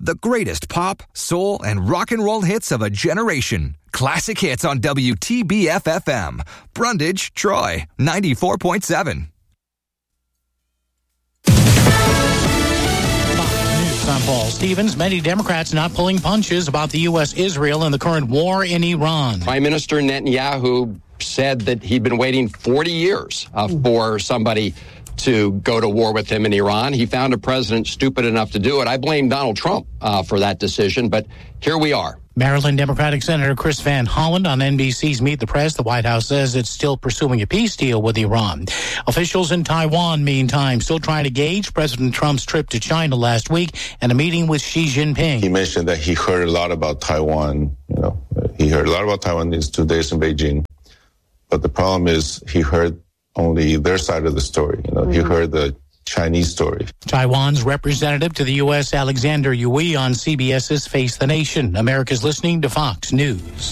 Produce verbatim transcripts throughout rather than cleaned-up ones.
The greatest pop, soul, and rock and roll hits of a generation. Classic hits on W T B F F M. Brundage, Troy, ninety-four point seven. I'm Paul Stevens. Many Democrats not pulling punches about the U S, Israel, and the current war in Iran. Prime Minister Netanyahu said that he'd been waiting forty years uh, for somebody to go to war with him in Iran. He found a president stupid enough to do it. I blame Donald Trump uh, for that decision, but here we are. Maryland Democratic Senator Chris Van Hollen on N B C's Meet the Press. The White House says it's still pursuing a peace deal with Iran. Officials in Taiwan, meantime, still trying to gauge President Trump's trip to China last week and a meeting with Xi Jinping. He mentioned that he heard a lot about Taiwan. You know, he heard a lot about Taiwan these two days in Beijing. But the problem is he heard only their side of the story. You know, mm-hmm. He heard the Chinese story. Taiwan's representative to the U S, Alexander Yui, on CBS's Face the Nation. America's listening to Fox News.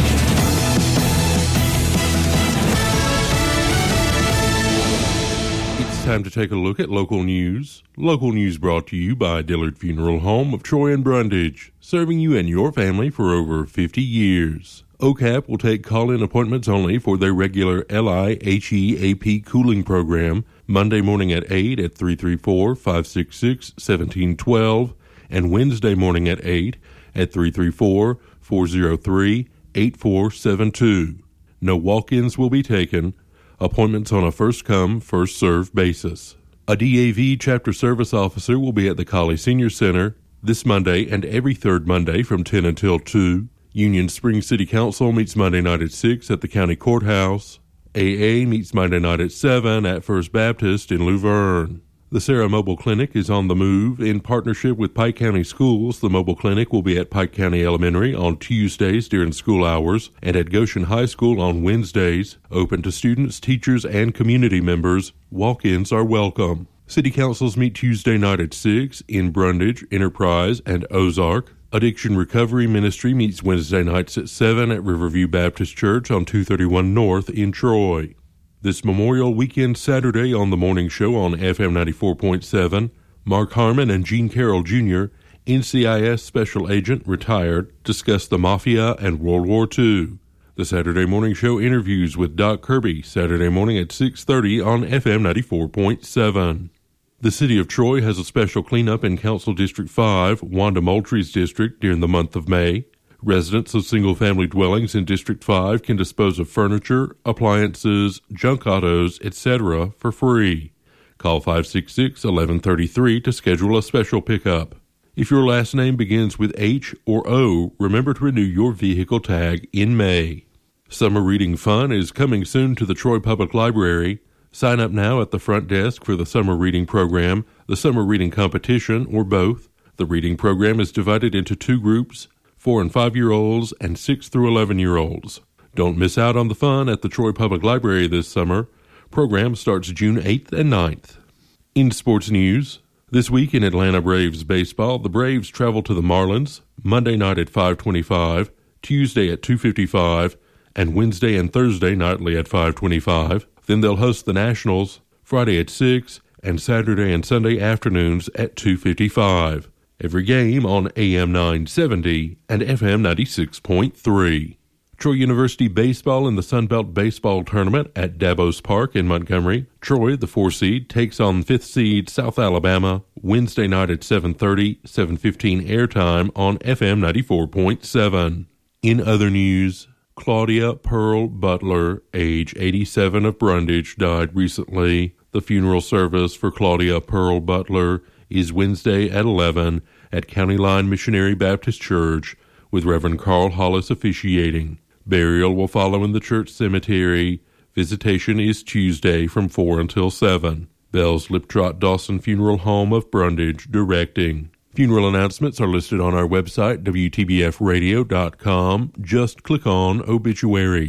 It's time to take a look at local news. Local news brought to you by Dillard Funeral Home of Troy and Brundage, serving you and your family for over fifty years. O C A P will take call-in appointments only for their regular L I H E A P cooling program Monday morning at eight at three three four, five six six, one seven one two and Wednesday morning at eight at three three four, four zero three, eight four seven two. No walk-ins will be taken. Appointments on a first-come, first-served basis. A D A V chapter service officer will be at the Colley Senior Center this Monday and every third Monday from ten until two. Union Springs City Council meets Monday night at six at the County Courthouse. A A meets Monday night at seven at First Baptist in Luverne. The Sarah Mobile Clinic is on the move. In partnership with Pike County Schools, the mobile clinic will be at Pike County Elementary on Tuesdays during school hours and at Goshen High School on Wednesdays. Open to students, teachers, and community members. Walk-ins are welcome. City councils meet Tuesday night at six in Brundage, Enterprise, and Ozark. Addiction Recovery Ministry meets Wednesday nights at seven at Riverview Baptist Church on two thirty-one North in Troy. This Memorial Weekend Saturday on The Morning Show on F M ninety-four point seven, Mark Harmon and Gene Carroll Junior, N C I S Special Agent, retired, discuss the Mafia and World War Two. The Saturday Morning Show interviews with Doc Kirby, Saturday morning at six thirty on F M ninety-four point seven. The City of Troy has a special cleanup in Council District five, Wanda Moultrie's district, during the month of May. Residents of single-family dwellings in District five can dispose of furniture, appliances, junk autos, et cetera for free. Call five six six, one one three three to schedule a special pickup. If your last name begins with H or O, remember to renew your vehicle tag in May. Summer Reading Fun is coming soon to the Troy Public Library. Sign up now at the front desk for the Summer Reading Program, the Summer Reading Competition, or both. The reading program is divided into two groups, four and five-year-olds and six through eleven-year-olds. Don't miss out on the fun at the Troy Public Library this summer. Program starts June eighth and ninth. In sports news, this week in Atlanta Braves baseball, the Braves travel to the Marlins Monday night at five twenty-five, Tuesday at two fifty-five, and Wednesday and Thursday nightly at five twenty-five. Then they'll host the Nationals Friday at six and Saturday and Sunday afternoons at two fifty-five. Every game on A M nine seventy and F M ninety-six point three. Troy University baseball in the Sunbelt Baseball Tournament at Davos Park in Montgomery. Troy, the four seed, takes on fifth seed South Alabama Wednesday night at seven thirty, seven fifteen airtime on F M ninety-four point seven. In other news, Claudia Pearl Butler, age eighty-seven, of Brundage, died recently. The funeral service for Claudia Pearl Butler is Wednesday at eleven at County Line Missionary Baptist Church, with Reverend Carl Hollis officiating. Burial will follow in the church cemetery. Visitation is Tuesday from four until seven. Bell's Liptrot Dawson Funeral Home of Brundage directing. Funeral announcements are listed on our website, W T B F radio dot com. Just click on Obituaries.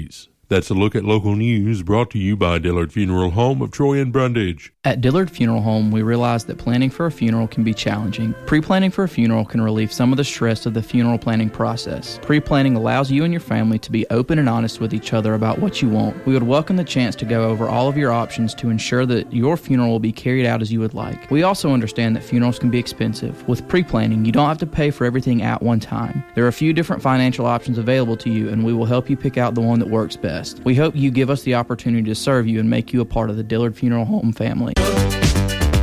That's a look at local news brought to you by Dillard Funeral Home of Troy and Brundage. At Dillard Funeral Home, we realize that planning for a funeral can be challenging. Pre-planning for a funeral can relieve some of the stress of the funeral planning process. Pre-planning allows you and your family to be open and honest with each other about what you want. We would welcome the chance to go over all of your options to ensure that your funeral will be carried out as you would like. We also understand that funerals can be expensive. With pre-planning, you don't have to pay for everything at one time. There are a few different financial options available to you, and we will help you pick out the one that works best. We hope you give us the opportunity to serve you and make you a part of the Dillard Funeral Home family.